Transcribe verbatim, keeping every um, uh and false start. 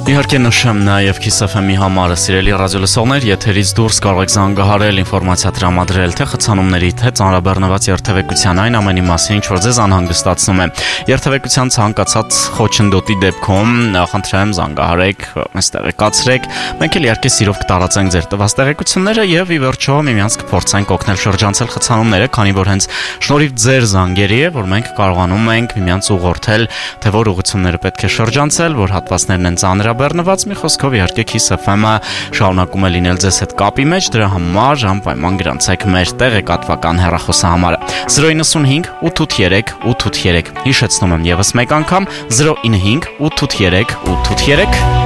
Իհարկե նշեմ նաև Kiss F M-ի համարը, սիրելի ռադիոլսողներ, եթերից դուրս կարող եք զանգահարել, ինֆորմացիա տրամադրել թե խցանումների, թե ծանրաբեռնված երթևեկության այն ամենի մասին, ինչ որ ձեզ անհանգստացնում է։ Երթևեկության ցանկացած խոչընդոտի դեպքում խնդրեմ զանգահարեք, մեզ տեղեկացրեք։ Մենք էլ իհարկե սիրով կտարածենք ձեր տված տեղեկությունները եւ ի վերջո միմյանց կփորձենք օգնել շրջանցել խցանումները, քանի որ հենց շնորհիվ ձեր զանգերի է, որ մենք կարողանում ենք միմյանց ուղղորդել, թե որ ուղղությունները պետք է շրջանցել, որ հատվածներն են ծանրաբեռնված, մի խոսքով իհարկե Kiss F M-ը շարունակում է լինել ձեզ հետ կապի մեջ, դրա համար անպայման գրանցեք մեր տեղեկատվական հեռախոսահամարը zero nine five eight eight three eight eight eight three։ Հիշեցնում եմ եւս մեկ անգամ zero nine five eight eight three eight eight three։